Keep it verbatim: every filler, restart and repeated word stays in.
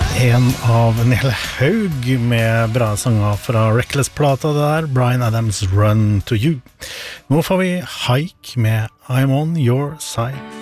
En av en hel haug med bra sanger fra Reckless-plata der, Bryan Adams' Run to You. Nå får vi Hike med I'm on your side.